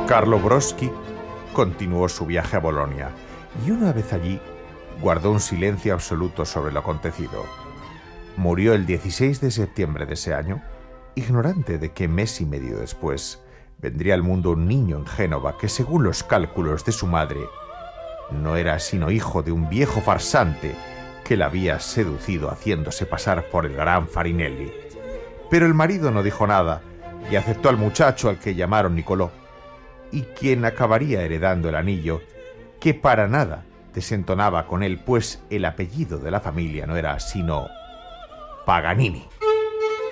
Carlo Broschi continuó su viaje a Bolonia y una vez allí guardó un silencio absoluto sobre lo acontecido. Murió el 16 de septiembre de ese año, ignorante de que mes y medio después vendría al mundo un niño en Génova que, según los cálculos de su madre, no era sino hijo de un viejo farsante que la había seducido haciéndose pasar por el gran Farinelli. Pero el marido no dijo nada y aceptó al muchacho, al que llamaron Nicolò, y quien acabaría heredando el anillo, que para nada desentonaba con él, pues el apellido de la familia no era sino Paganini.